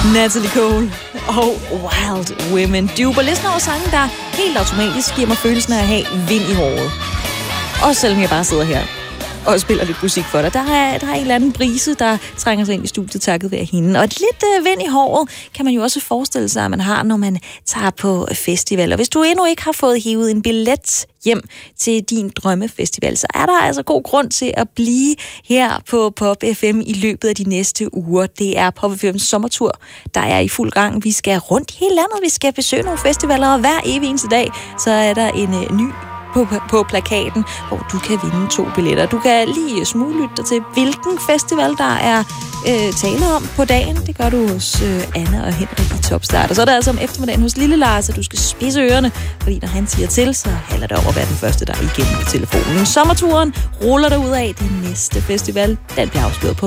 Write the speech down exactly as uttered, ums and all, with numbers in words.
Natalie Cole og Wild Women. Duper listen over sange, der helt automatisk giver mig følelsen af at have vind i håret. Også selvom jeg bare sidder her og spiller lidt musik for dig. Der er, der er en eller anden brise, der trænger sig ind i studiet takket være hende. Og et lidt øh, vind i håret kan man jo også forestille sig, at man har, når man tager på festival. Og hvis du endnu ikke har fået hivet en billet hjem til din drømmefestival, så er der altså god grund til at blive her på Pop F M i løbet af de næste uger. Det er Pop F M's sommertur, der er i fuld gang. Vi skal rundt i hele landet, vi skal besøge nogle festivaler, og hver evig eneste dag, så er der en øh, ny På, på plakaten, hvor du kan vinde to billetter. Du kan lige smuglytte dig til, hvilken festival der er øh, tale om på dagen. Det gør du hos øh, Anna og Henrik i Topstart. Og så er det altså om eftermiddagen hos Lille Lars, at du skal spidse ørerne, fordi når han siger til, så handler det om at være den første, der er igennem på telefonen. Sommerturen ruller der ud af. Den næste festival, den bliver afsløret på